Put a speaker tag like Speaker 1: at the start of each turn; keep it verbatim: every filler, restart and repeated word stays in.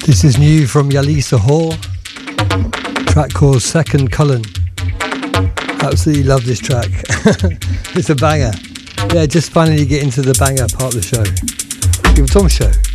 Speaker 1: This is new from Yalisa Hall, track called Second Cullen. Absolutely love this track. It's a banger. Yeah, just finally get into the banger part of the show. Give a Tom show.